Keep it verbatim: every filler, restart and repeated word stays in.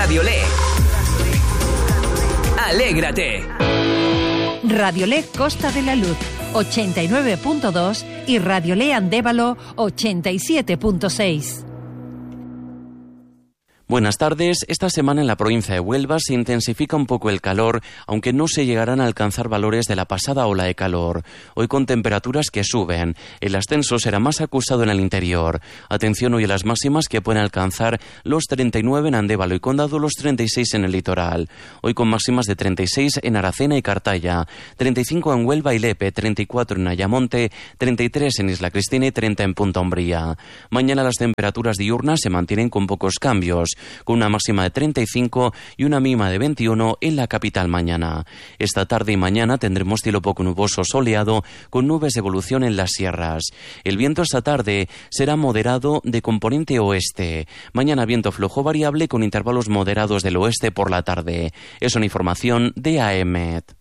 Radiolé. Alégrate. Radiolé Costa de la Luz ochenta y nueve punto dos y Radiolé Andévalo ochenta y siete punto seis. Buenas tardes. Esta semana en la provincia de Huelva se intensifica un poco el calor, aunque no se llegarán a alcanzar valores de la pasada ola de calor. Hoy con temperaturas que suben. El ascenso será más acusado en el interior. Atención hoy a las máximas que pueden alcanzar los treinta y nueve en Andévalo y Condado, los treinta y seis en el litoral. Hoy con máximas de treinta y seis en Aracena y Cartaya, treinta y cinco en Huelva y Lepe, treinta y cuatro en Ayamonte, treinta y tres en Isla Cristina y treinta en Punta Umbría. Mañana las temperaturas diurnas se mantienen con pocos cambios, con una máxima de treinta y cinco y una mínima de veintiuno en la capital mañana. Esta tarde y mañana tendremos cielo poco nuboso soleado con nubes de evolución en las sierras. El viento esta tarde será moderado de componente oeste. Mañana viento flojo variable con intervalos moderados del oeste por la tarde. Es una información de A E M E T.